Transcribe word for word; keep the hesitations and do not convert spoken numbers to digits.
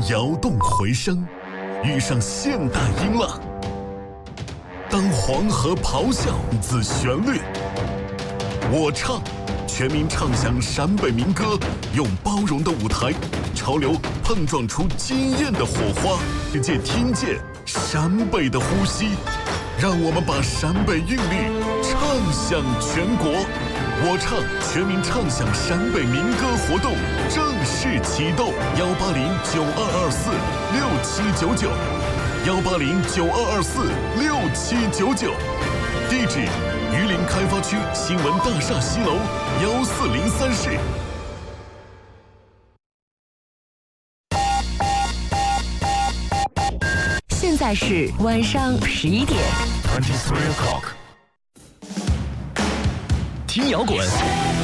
摇动回声，遇上现代音浪。当黄河咆哮自旋律，我唱，全民唱响陕北民歌，用包容的舞台，潮流碰撞出惊艳的火花，世界听见陕北的呼吸。让我们把陕北韵律唱响全国。我唱全民唱响陕北民歌活动正式启动，幺八零九二二四六七九九，幺八零九二二四六七九九，地址榆林开发区新闻大厦西楼幺四零三室。 现在是晚上十一点。 Twenty three o'clock。 听摇滚